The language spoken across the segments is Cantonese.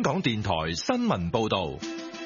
港電台新聞報道。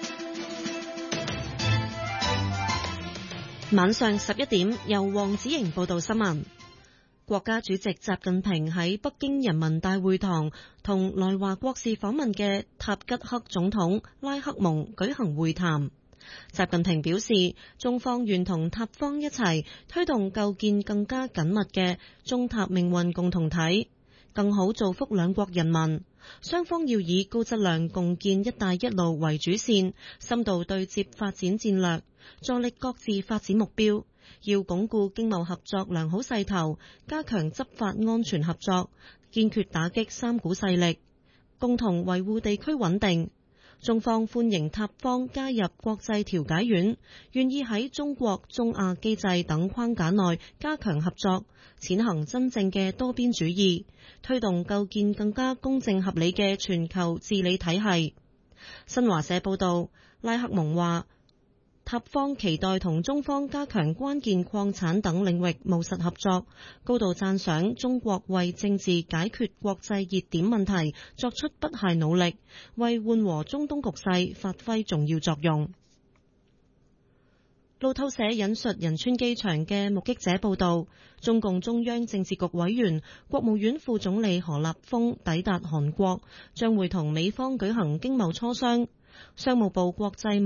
晚上11點，由黃子瑩報道新聞。國家主席習近平喺北京人民大會堂同來華國事訪問嘅塔吉克總統拉克蒙舉行會談。習近平表示，中方願同塔方一齊推動構建更加緊密嘅中塔命運共同體，更好造福兩國人民。雙方要以高質量共建一帶一路為主線，深度對接發展戰略，助力各自發展目標。要鞏固經貿合作良好勢頭，加強執法安全合作，堅決打擊三股勢力，共同維護地區穩定。中方歡迎塔方加入國際調解院，願意喺中國中亞機制等框架內加強合作，踐行真正嘅多邊主義，推動構建更加公正合理嘅全球治理體系。新華社報道，拉克蒙話，塔方期待同中方加強關鍵礦產等領域務實合作，高度讚賞中國為政治解決國際熱點問題作出不懈努力，為緩和中東局勢發揮重要作用。路透社引述仁川機場嘅目擊者報道，中共中央政治局委員、國務院副總理何立峰抵達韓國，將會同美方舉行經貿磋商。商務部國際